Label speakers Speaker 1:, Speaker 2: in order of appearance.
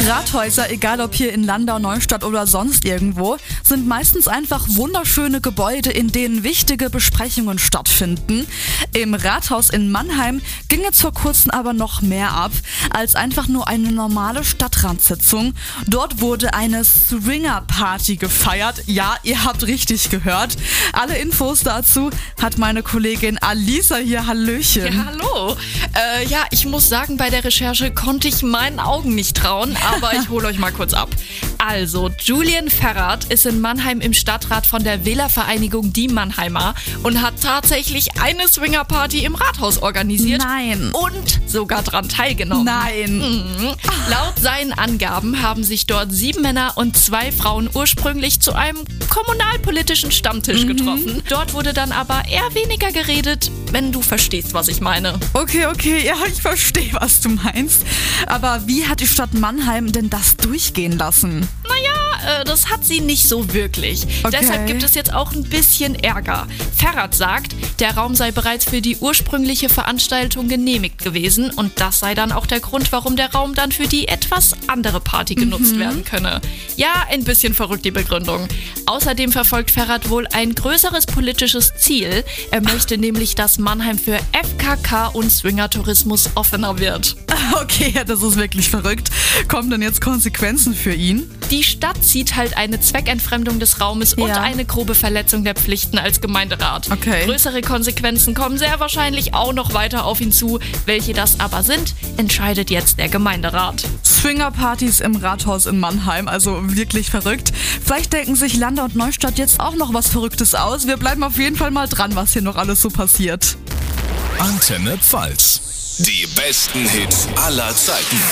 Speaker 1: Rathäuser, egal ob hier in Landau, Neustadt oder sonst irgendwo, sind meistens einfach wunderschöne Gebäude, in denen wichtige Besprechungen stattfinden. Im Rathaus in Mannheim ging jetzt vor kurzem aber noch mehr ab als einfach nur eine normale Stadtratssitzung. Dort wurde eine Swinger-Party gefeiert. Ja, ihr habt richtig gehört. Alle Infos dazu hat meine Kollegin Alisa hier. Hallöchen.
Speaker 2: Ja, hallo. Ich muss sagen, bei der Recherche konnte ich meinen Augen nicht trauen, aber ich hole euch mal kurz ab. Also, Julian Ferrat ist in Mannheim im Stadtrat von der Wählervereinigung Die Mannheimer und hat tatsächlich eine Swingerparty im Rathaus organisiert.
Speaker 1: Nein.
Speaker 2: Und sogar dran teilgenommen.
Speaker 1: Nein.
Speaker 2: Laut seinen Angaben haben sich dort 7 Männer und 2 Frauen ursprünglich zu einem kommunalpolitischen Stammtisch getroffen. Dort wurde dann aber eher weniger geredet, wenn du verstehst, was ich meine.
Speaker 1: Okay, ja, ich verstehe, was du meinst. Aber wie hat die Stadt Mannheim denn das durchgehen lassen?
Speaker 2: Das hat sie nicht so wirklich.
Speaker 1: Okay.
Speaker 2: Deshalb gibt es jetzt auch ein bisschen Ärger. Ferrat sagt, der Raum sei bereits für die ursprüngliche Veranstaltung genehmigt gewesen und das sei dann auch der Grund, warum der Raum dann für die etwas andere Party genutzt werden könne. Ja, ein bisschen verrückt die Begründung. Außerdem verfolgt Ferrat wohl ein größeres politisches Ziel. Er möchte nämlich, dass Mannheim für FKK und Swingertourismus offener wird.
Speaker 1: Okay, das ist wirklich verrückt. Kommen denn jetzt Konsequenzen für ihn?
Speaker 2: Die Stadt sieht halt eine Zweckentfremdung des Raumes und eine grobe Verletzung der Pflichten als Gemeinderat.
Speaker 1: Okay.
Speaker 2: Größere Konsequenzen kommen sehr wahrscheinlich auch noch weiter auf ihn zu. Welche das aber sind, entscheidet jetzt der Gemeinderat.
Speaker 1: Swingerpartys im Rathaus in Mannheim, also wirklich verrückt. Vielleicht denken sich Landau und Neustadt jetzt auch noch was Verrücktes aus. Wir bleiben auf jeden Fall mal dran, was hier noch alles so passiert.
Speaker 3: Antenne Pfalz. Die besten Hits aller Zeiten.